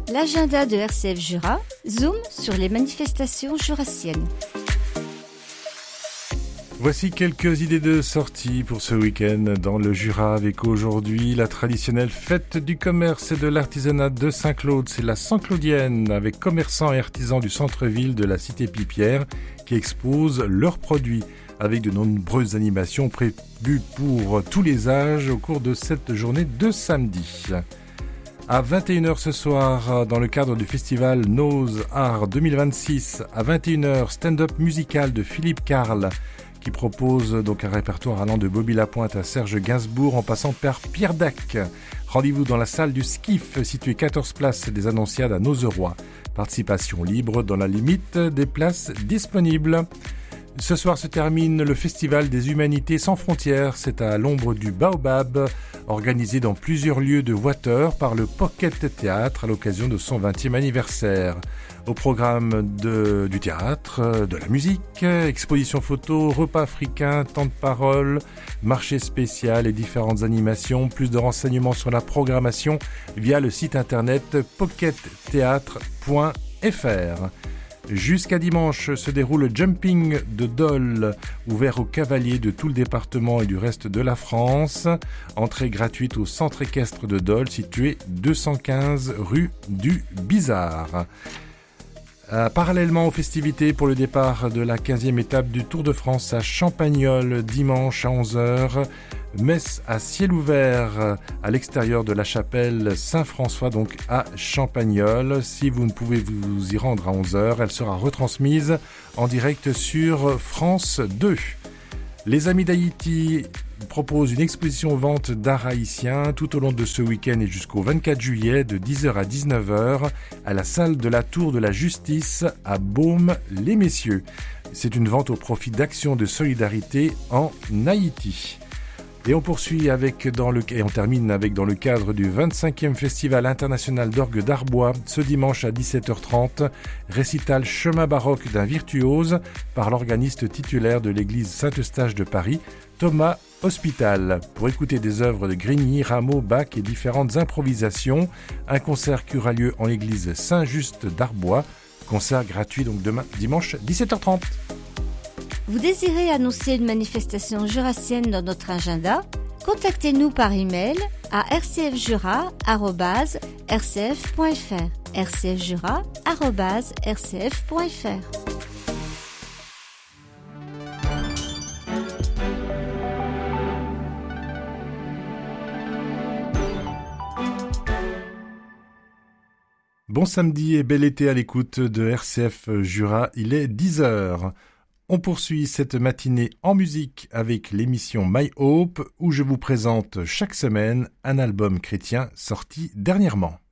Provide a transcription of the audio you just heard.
L'agenda de RCF Jura, zoom sur les manifestations jurassiennes. Voici quelques idées de sortie pour ce week-end dans le Jura, avec aujourd'hui la traditionnelle fête du commerce et de l'artisanat de Saint-Claude. C'est la Saint-Claudienne, avec commerçants et artisans du centre-ville de la cité Pipière qui exposent leurs produits, avec de nombreuses animations prévues pour tous les âges au cours de cette journée de samedi. À 21h ce soir, dans le cadre du festival Nose Art 2026, à 21h, stand-up musical de Philippe Carle, qui propose donc un répertoire allant de Bobby Lapointe à Serge Gainsbourg en passant par Pierre Dac. Rendez-vous dans la salle du Skiff, située 14 places des Annonciades à Nozeroy. Participation libre dans la limite des places disponibles. Ce soir se termine le Festival des Humanités sans frontières. C'est à l'ombre du Baobab, organisé dans plusieurs lieux de Water par le Pocket Théâtre à l'occasion de son 20e anniversaire. Au programme du théâtre, de la musique, exposition photo, repas africains, temps de parole, marché spécial et différentes animations. Plus de renseignements sur la programmation via le site internet pockettheatre.fr. Jusqu'à dimanche se déroule le Jumping de Dole, ouvert aux cavaliers de tout le département et du reste de la France. Entrée gratuite au centre équestre de Dole, situé 215 rue du Bizarre. Parallèlement aux festivités pour le départ de la 15e étape du Tour de France à Champagnole, dimanche à 11h, messe à ciel ouvert à l'extérieur de la chapelle Saint-François, donc à Champagnole. Si vous ne pouvez vous y rendre à 11h, elle sera retransmise en direct sur France 2. Les Amis d'Haïti proposent une exposition vente d'art haïtien tout au long de ce week-end et jusqu'au 24 juillet de 10h à 19h à la salle de la Tour de la Justice à Baume-les-Messieurs. C'est une vente au profit d'Action de Solidarité en Haïti. Et on poursuit et on termine avec dans le cadre du 25e Festival international d'orgue d'Arbois, ce dimanche à 17h30, récital Chemin baroque d'un virtuose par l'organiste titulaire de l'église Saint-Eustache de Paris, Thomas Hospital. Pour écouter des œuvres de Grigny, Rameau, Bach et différentes improvisations, un concert qui aura lieu en l'église Saint-Just d'Arbois. Concert gratuit donc demain, dimanche, 17h30. Vous désirez annoncer une manifestation jurassienne dans notre agenda? Contactez-nous par email à rcfjura@rcf.fr. rcfjura@rcf.fr. Bon samedi et bel été à l'écoute de RCF Jura, il est 10h. On poursuit cette matinée en musique avec l'émission My Hope où je vous présente chaque semaine un album chrétien sorti dernièrement.